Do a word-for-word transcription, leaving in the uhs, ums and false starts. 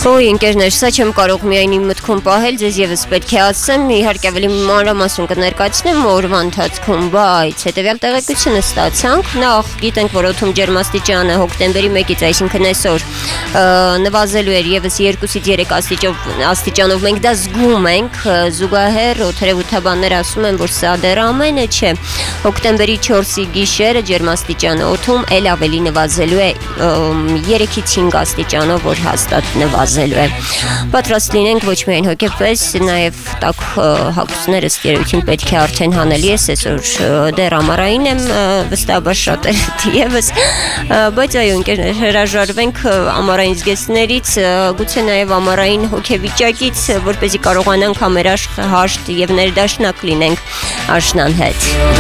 Խոյ ընկերներ, սա չեմ կարող միայն իմ մտքում պահել, ձեզ եւս պետք է ասեմ, իհարկե ավելի մանրամասն կներկայացնեմ օրվա ընթացքում, բայց հետեւյալ տեղեկությունը ստացանք, նախ գիտենք, որ օդում ջերմաստիճանը հոկտեմբերի մեկից, այսինքն այսօր նվազելու էր եւս երկուսից երեք աստիճանով, մենք դա զգում ենք, զուգահեռ օդերևութաբաններ ասում են, որ սա դեռ ամենը չէ, հոկտեմբերի չորսի գիշերը ջերմաստիճանը օդում էլ ավելի նվազելու է երեքից հինգ աստիճանով, որ հաստատ նվազելու է։ Պատրաստ լինենք ոչ միայն հոգեպես, նաև տաք հագուստները ըստ երևույթին պետք է արդեն հանելի է, այսօր դեռ ամառային եմ, վստահաբար շատերը եւս, բայց այո, ընկերներ, հրաժարվենք ամառային զգեստներից, գուցե նաև ամառային հոգեվիճակից, որպեսզի կարողանանք համերաշխ հաշտ եւ ներդաշնակ լինենք աշնան հետ։